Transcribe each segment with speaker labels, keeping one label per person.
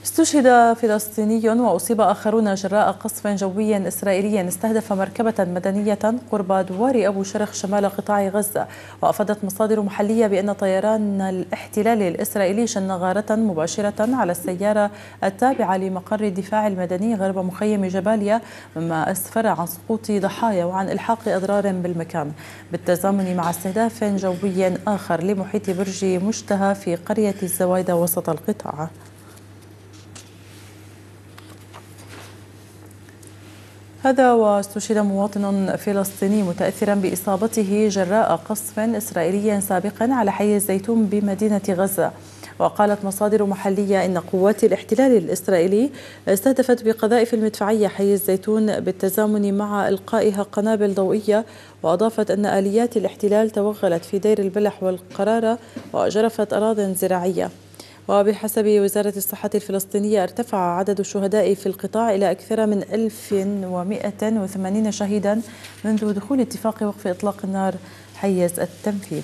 Speaker 1: استشهد فلسطيني وأصيب آخرون جراء قصف جوي إسرائيلي استهدف مركبة مدنية قرب دوار أبو شرخ شمال قطاع غزة. وأفادت مصادر محلية بأن طيران الاحتلال الإسرائيلي شن غارة مباشرة على السيارة التابعة لمقر الدفاع المدني غرب مخيم جباليا، مما أسفر عن سقوط ضحايا وعن إلحاق أضرار بالمكان، بالتزامن مع استهداف جوي آخر لمحيط برج مشتهى في قرية الزوايدة وسط القطاع. هذا واستشهد مواطن فلسطيني متأثرا بإصابته جراء قصف إسرائيلي سابق على حي الزيتون بمدينة غزة. وقالت مصادر محلية إن قوات الاحتلال الإسرائيلي استهدفت بقذائف المدفعية حي الزيتون بالتزامن مع إلقائها قنابل ضوئية. وأضافت أن آليات الاحتلال توغلت في دير البلح والقرارة وجرفت أراضٍ زراعية. وبحسب وزارة الصحة الفلسطينية ارتفع عدد الشهداء في القطاع إلى أكثر من 1180 شهيدا منذ دخول اتفاق وقف إطلاق النار حيز التنفيذ.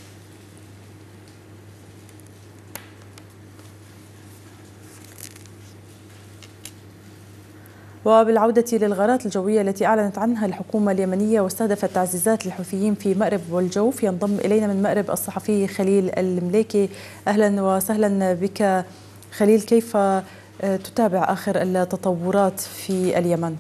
Speaker 1: وبالعودة للغارات الجوية التي أعلنت عنها الحكومة اليمنية واستهدفت تعزيزات للحوثيين في مأرب والجوف، ينضم إلينا من مأرب الصحفي خليل المليكي. أهلا وسهلا بك خليل، كيف تتابع آخر التطورات في اليمن؟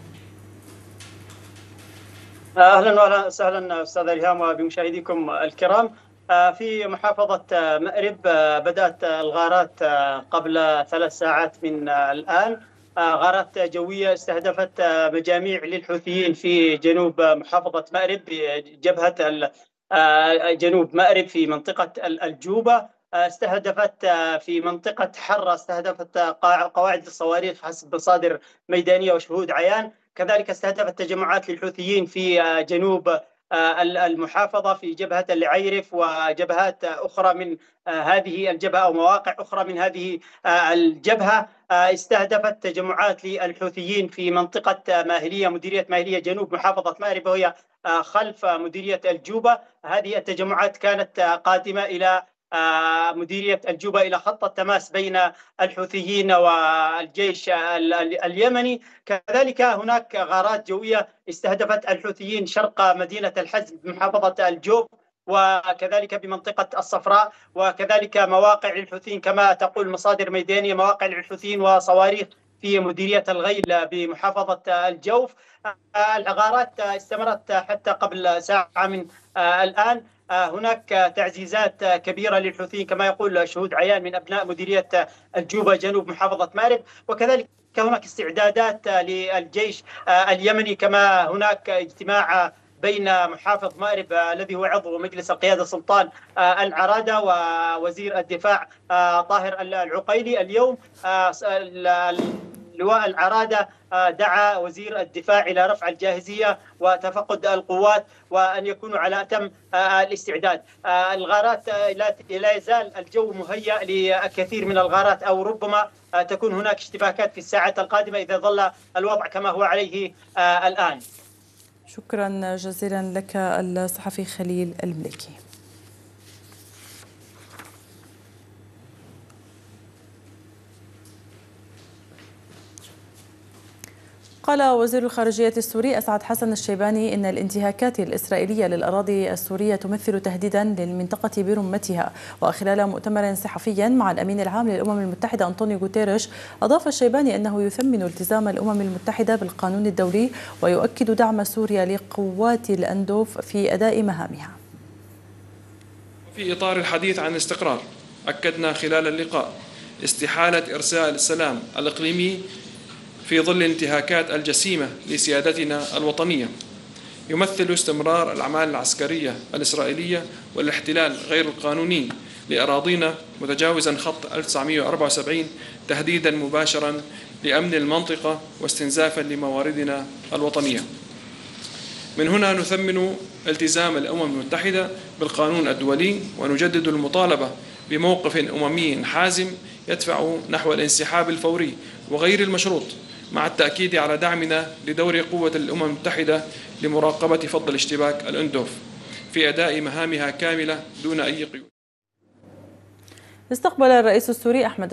Speaker 2: أهلا وسهلا أستاذ إلهام وبمشاهديكم الكرام. في محافظة مأرب بدأت الغارات قبل 3 ساعات من الآن، غارات جوية استهدفت مجاميع للحوثيين في جنوب محافظة مأرب بجبهة جنوب مأرب في منطقة الجوبة. استهدفت في منطقة حرة استهدفت قواعد الصواريخ حسب مصادر ميدانية وشهود عيان. كذلك استهدفت تجمعات للحوثيين في جنوب المحافظة في جبهة العيرف وجبهات أخرى من هذه الجبهة أو مواقع أخرى من هذه الجبهة. استهدفت تجمعات للحوثيين في منطقة ماهلية، مديرية ماهلية جنوب محافظة مأرب وهي خلف مديرية الجوبة. هذه التجمعات كانت قادمة إلى مديرية الجوبة إلى خط التماس بين الحوثيين والجيش اليمني. كذلك هناك غارات جوية استهدفت الحوثيين شرق مدينة الحزم بمحافظة الجوف وكذلك بمنطقة الصفراء، وكذلك مواقع للحوثيين كما تقول مصادر ميدانية، مواقع للحوثيين وصواريخ في مديرية الغيل بمحافظة الجوف. الغارات استمرت حتى قبل ساعة من الآن. هناك تعزيزات كبيرة للحوثيين كما يقول شهود عيان من أبناء مديرية الجوبة جنوب محافظة مأرب، وكذلك هناك استعدادات للجيش اليمني، كما هناك اجتماع بين محافظ مأرب الذي هو عضو مجلس القيادة سلطان العرادة ووزير الدفاع طاهر العقيلي. اليوم لواء العرادة دعا وزير الدفاع إلى رفع الجاهزية وتفقد القوات وأن يكونوا على أتم الاستعداد. الغارات لا يزال الجو مهيأ لكثير من الغارات، أو ربما تكون هناك اشتباكات في الساعات القادمة إذا ظل الوضع كما هو عليه الآن.
Speaker 1: شكرا جزيلا لك الصحفي خليل المليكي. قال وزير الخارجية السوري أسعد حسن الشيباني إن الانتهاكات الإسرائيلية للأراضي السورية تمثل تهديدا للمنطقة برمتها. وخلال مؤتمر صحفي مع الأمين العام للأمم المتحدة أنطونيو غوتيريش، أضاف الشيباني أنه يثمن التزام الأمم المتحدة بالقانون الدولي ويؤكد دعم سوريا لقوات الأندوف في أداء مهامها.
Speaker 3: في إطار الحديث عن الاستقرار، أكدنا خلال اللقاء استحالة إرسال السلام الإقليمي في ظل الانتهاكات الجسيمة لسيادتنا الوطنية. يمثل استمرار الأعمال العسكرية الإسرائيلية والاحتلال غير القانوني لأراضينا متجاوزا خط 1974 تهديدا مباشرا لأمن المنطقة واستنزافا لمواردنا الوطنية. من هنا نثمن التزام الأمم المتحدة بالقانون الدولي ونجدد المطالبة بموقف أممي حازم يدفع نحو الانسحاب الفوري وغير المشروط، مع التأكيد على دعمنا لدور قوة الأمم المتحدة لمراقبة فض الاشتباك الأندوف في أداء مهامها كاملة دون أي قيود.
Speaker 1: استقبل الرئيس السوري أحمد